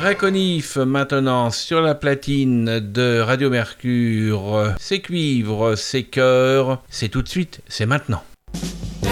Reconif maintenant sur la platine de Radio Mercure. C'est cuivre, c'est cœur, c'est tout de suite, c'est maintenant.